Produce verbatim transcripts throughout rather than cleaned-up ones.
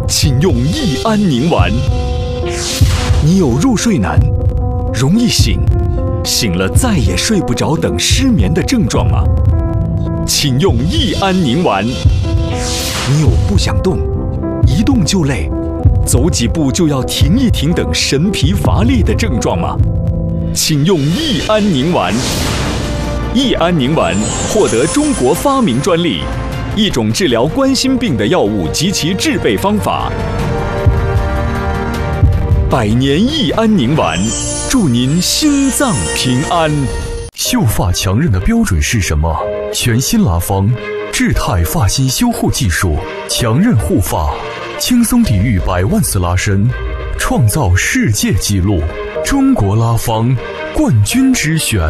请用益安宁丸。你有入睡难、容易醒、醒了再也睡不着等失眠的症状吗？请用益安宁丸。你有不想动、一动就累、走几步就要停一停等神疲乏力的症状吗？请用益安宁丸。益安宁丸获得中国发明专利，一种治疗冠心病的药物及其制备方法。百年益安宁丸，祝您心脏平安。 秀发强韧的标准是什么？全新拉芳智泰发型修护技术，强韧护发，轻松抵御百万次拉伸，创造世界纪录。中国拉芳冠军之选。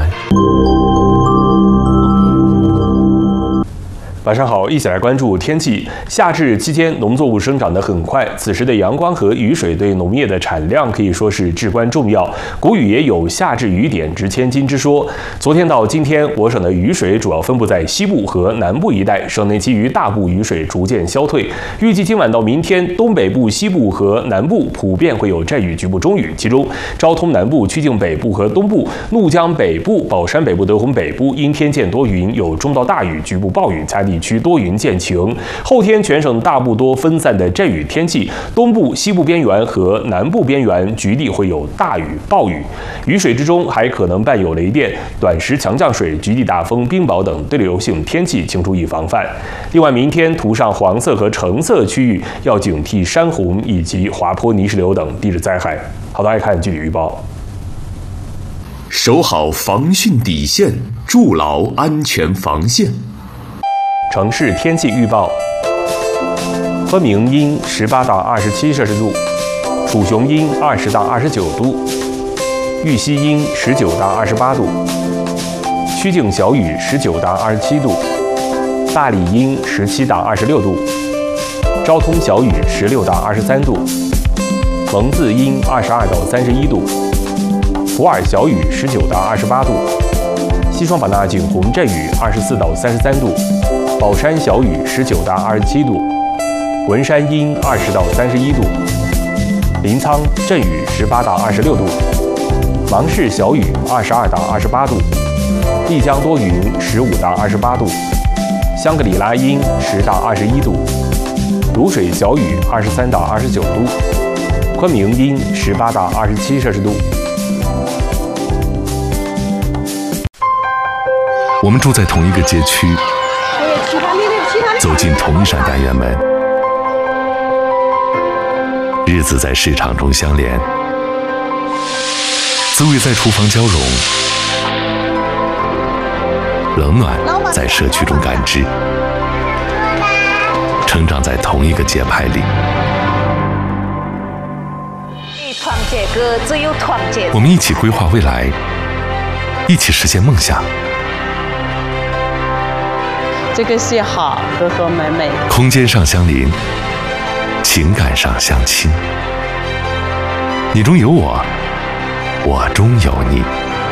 晚上好，一起来关注天气。夏至期间，农作物生长得很快，此时的阳光和雨水对农业的产量可以说是至关重要。古语也有夏至雨点值千金之说。昨天到今天，我省的雨水主要分布在西部和南部一带，省内其余大部雨水逐渐消退。预计今晚到明天，东北部、西部和南部普遍会有阵雨，局部中雨，其中昭通南部、曲靖北部和东部、怒江北部、宝山北部、德宏北部阴天见多云，有中到大雨，局部暴雨，其他地区多云见晴。后天全省大部多分散的阵雨天气，东部、西部边缘和南部边缘局地会有大雨、暴雨，雨水之中还可能伴有雷电、短时强降水、局地大风、冰雹等对流性天气，请注意防范。另外，明天涂上黄色和橙色区域要警惕山洪以及滑坡、泥石流等地质灾害。好，大家看具体预报。 守好防汛底线，筑牢安全防线。 城市天气预报：昆明阴十八到二十七摄氏度，楚雄阴二十到二十九度，玉溪阴十九到二十八度，曲靖小雨十九到二十七度，大理阴十七到二十六度，昭通小雨十六到二十三度，蒙自阴二十二到三十一度，普洱小雨十九到二十八度，西双版纳景洪阵雨二十四到三十三度，宝山小雨十九到二十七度，文山阴二十到三十一度，临沧阵雨十八到二十六度，芒市小雨二十二到二十八度，丽江多云十五到二十八度，香格里拉阴十到二十一度，卤水小雨二十三到二十九度，昆明阴十八到二十七摄氏度。 我们住在同一个街区，走进同一扇单元门，日子在市场中相连，滋味在厨房交融，冷暖在社区中感知，成长在同一个节拍里。 团结哥，只有团结。 我们一起规划未来，一起实现梦想。 这个是好，和和美美。 空间上相邻，情感上相亲。你中有我，我中有你。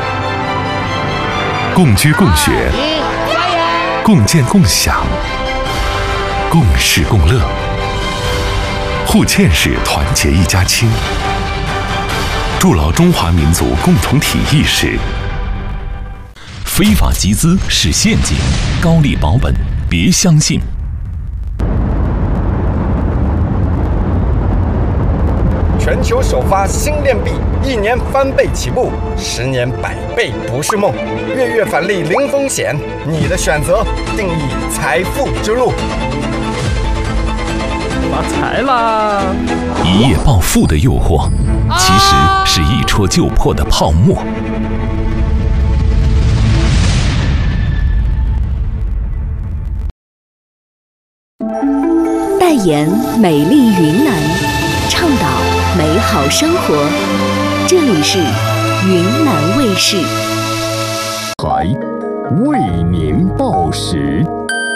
共居共学，共建共享，共事共乐。沪堑市团结一家亲，筑牢中华民族共同体意识。 非法集资是陷阱，高利保本别相信。 全球首发新链币，一年翻倍起步，十年百倍不是梦。月月返利零风险，你的选择定义财富之路。 发财啦！ 一夜暴富的诱惑，其实是一戳就破的泡沫。 代言美丽云南，倡导美好生活。这里是云南卫视。 台为您报时。